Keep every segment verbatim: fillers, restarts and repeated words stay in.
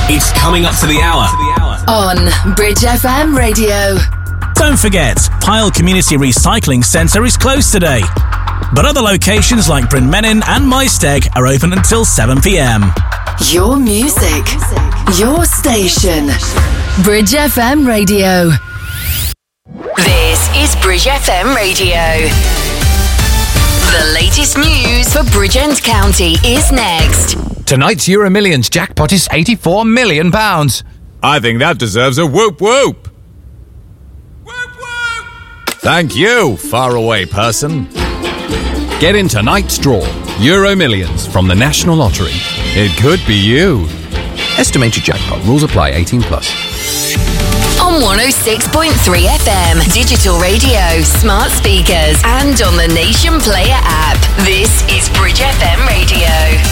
It's coming up to the hour. On Bridge F M Radio. Don't forget, Pyle Community Recycling Centre is closed today. But other locations like Bryn Menin and Maesteg are open until seven p.m. Your music, your station. Bridge F M Radio. This is Bridge F M Radio. The latest news for Bridgend County is next. Tonight's Euro Millions jackpot is eighty-four million pounds. I think that deserves a whoop whoop. Whoop whoop! Thank you, faraway person. Get in tonight's draw. Euro Millions from the National Lottery. It could be you. Estimated jackpot. Rules apply. eighteen plus. On one oh six point three F M, digital radio, smart speakers, and on the Nation Player app. This is Bridge F M Radio.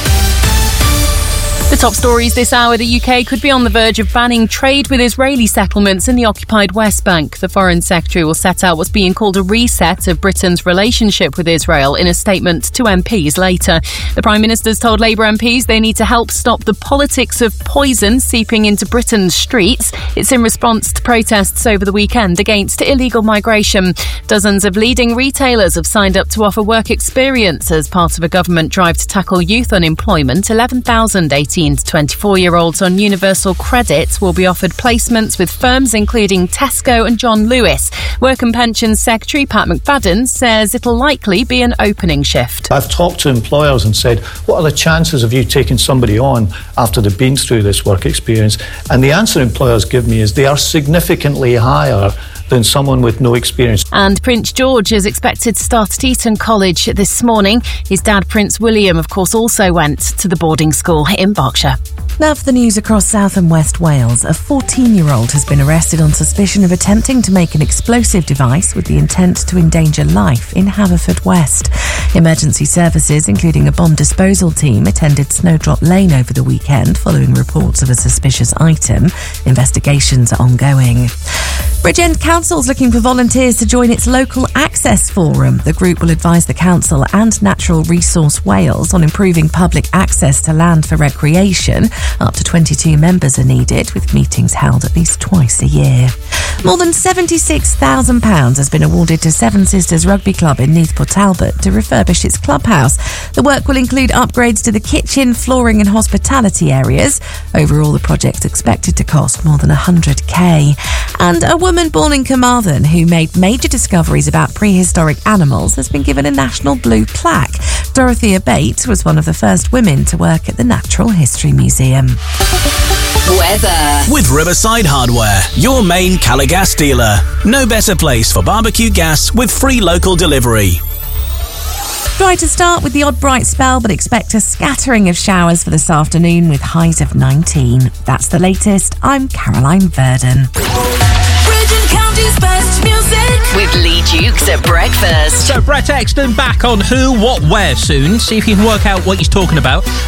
The top stories this hour: the U K could be on the verge of banning trade with Israeli settlements in the occupied West Bank. The Foreign Secretary will set out what's being called a reset of Britain's relationship with Israel in a statement to M Ps later. The Prime Minister's told Labour M Ps they need to help stop the politics of poison seeping into Britain's streets. It's in response to protests over the weekend against illegal migration. Dozens of leading retailers have signed up to offer work experience as part of a government drive to tackle youth unemployment. eleven thousand eighteen to twenty-four-year-olds on universal credit will be offered placements with firms including Tesco and John Lewis. Work and Pensions Secretary Pat McFadden says it'll likely be an opening shift. I've talked to employers and said, what are the chances of you taking somebody on after they've been through this work experience? And the answer employers give me is they are significantly higher than someone with no experience. And Prince George is expected to start at Eton College this morning. His dad, Prince William, of course, also went to the boarding school in Berkshire. Now for the news across South and West Wales. A fourteen-year-old has been arrested on suspicion of attempting to make an explosive device with the intent to endanger life in Haverfordwest. Emergency services, including a bomb disposal team, attended Snowdrop Lane over the weekend following reports of a suspicious item. Investigations are ongoing. Bridgend Council's looking for volunteers to join its local access forum. The group will advise the council and Natural Resource Wales on improving public access to land for recreation. Up to twenty-two members are needed, with meetings held at least twice a year. More than seventy-six thousand pounds has been awarded to Seven Sisters Rugby Club in Neath Port Talbot to refurbish its clubhouse. The work will include upgrades to the kitchen, flooring and hospitality areas. Overall, the project's expected to cost more than one hundred k. And a woman born in Carmarthen who made major discoveries about prehistoric animals has been given a National Blue plaque. Dorothea Bates was one of the first women to work at the Natural History Museum. Weather. With Riverside Hardware, your main Caligas dealer. No better place for barbecue gas with free local delivery. Dry to start with the odd bright spell, but expect a scattering of showers for this afternoon with highs of nineteen. That's the latest. I'm Caroline Verdon. Bridgend County's best music. With Lee Dukes at breakfast. So Brett Exton back on Who, What, Where soon. See if you can work out what he's talking about.